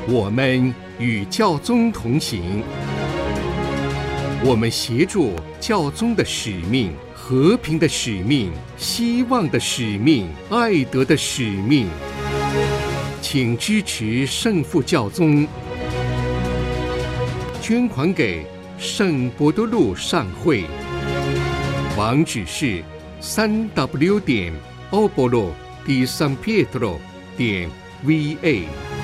我们与教宗同行，我们协助教宗的使命，和平的使命，希望的使命，爱德的使命。请支持圣父教宗，捐款给圣伯多禄上会，网址是3W.obolo di San Pietro.va。